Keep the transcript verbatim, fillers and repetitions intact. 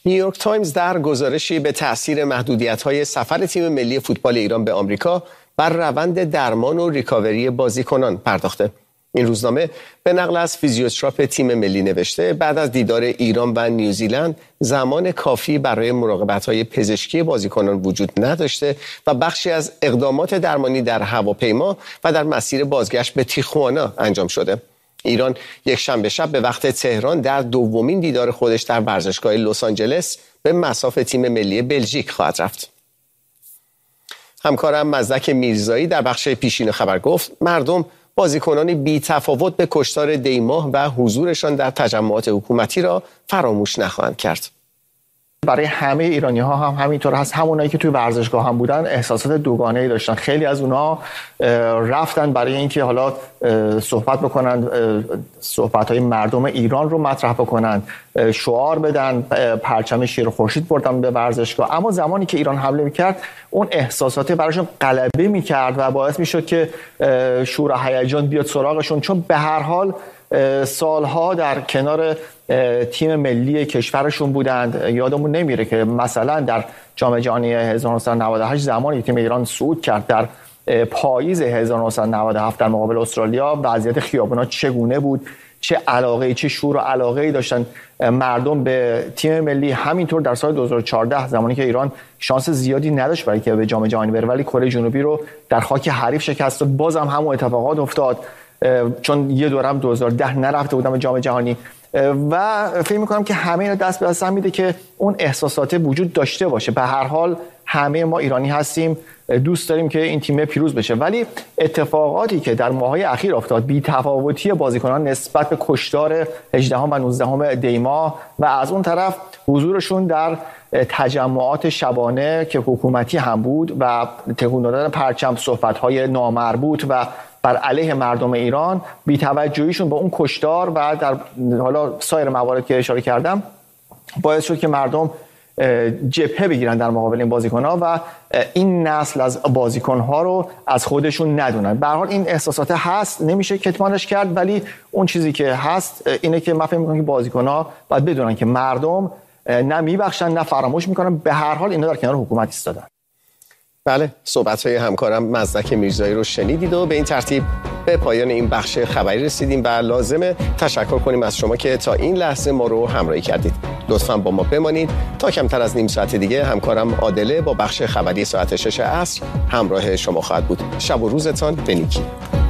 نیویورک تایمز در گزارشی به تأثیر محدودیت‌های سفر تیم ملی فوتبال ایران به آمریکا بر روند درمان و ریکاوری بازیکنان پرداخته. این روزنامه به نقل از فیزیوتراپ تیم ملی نوشته بعد از دیدار ایران و نیوزیلند زمان کافی برای مراقبت‌های پزشکی بازیکنان وجود نداشته و بخشی از اقدامات درمانی در هواپیما و در مسیر بازگشت به تیخوانا انجام شده. ایران یک شنبه شب به وقت تهران در دومین دیدار خودش در ورزشگاه لس آنجلس به مصاف تیم ملی بلژیک خواهد رفت. همکارم مزدک میرزایی در بخش پیشین خبر گفت مردم بازیکنان بی تفاوت به کشتار دیماه و حضورشان در تجمعات حکومتی را فراموش نخواهند کرد. برای همه ایرانی ها هم همینطور هست. همونایی که توی ورزشگاه هم بودن احساسات دوگانه‌ای داشتن. خیلی از اونها رفتن برای اینکه حالا صحبت بکنن، صحبت‌های مردم ایران رو مطرح بکنن، شعار بدن، پرچم شیر خورشید بردن به ورزشگاه. اما زمانی که ایران حمله می‌کرد اون احساسات براشون غلبه می‌کرد و باعث می‌شد که شور و هیجان بیاد سراغشون، چون به هر حال سالها در کنار تیم ملی کشورشون بودند. یادمون نمیره که مثلا در جام جهانی هزار و نهصد و نود و هشت زمانی تیم ایران صعود کرد در پاییز هزار و نهصد و نود و هفت در مقابل استرالیا، وضعیت خیابونا چگونه بود، چه علاقه، چه شور و علاقه‌ای داشتن مردم به تیم ملی. همینطور در سال دو هزار و چهارده زمانی که ایران شانس زیادی نداشت برای که به جام جهانی بره ولی کره جنوبی رو در خاک حریف شکست، بازم همون اتفاقات افتاد، چون یه دورم دو هزار و ده نرفته بودم به جام جهانی. و فکر می‌کنم که همه اینا دست به دست هم میده که اون احساسات وجود داشته باشه. به هر حال همه ما ایرانی هستیم، دوست داریم که این تیم پیروز بشه، ولی اتفاقاتی که در ماه‌های اخیر افتاد، بی‌تفاوتی بازیکنان نسبت به کشتار هجدهم و نوزدهم دی ماه و از اون طرف حضورشون در تجمعات شبانه که حکومتی هم بود و تکون دادن پرچم، صحبت‌های نامربوط و بر علیه مردم ایران، بی‌توجهیشون به اون کشتار و در حالا سایر موارد که اشاره کردم باعث شد که مردم جبهه بگیرن در مقابل این بازیکن‌ها و این نسل از بازیکن‌ها رو از خودشون ندونن. به هر حال این احساسات هست، نمیشه کتمانش کرد، ولی اون چیزی که هست اینه که من فکر می‌کنم که بازیکن‌ها باید بدونن که مردم نه میبخشن نه فراموش میکنن. به هر حال اینا در کنار حکومت ایستادن. بله، صحبت‌های همکارم مزدک میرزایی رو شنیدید و به این ترتیب به پایان این بخش خبری رسیدیم و لازمه تشکر کنیم از شما که تا این لحظه ما رو همراهی کردید. لطفاً با ما بمانید تا کمتر از نیم ساعت دیگه همکارم عادله با بخش خبری ساعت شش عصر همراه شما خواهد بود. شب و روزتان به نیکی.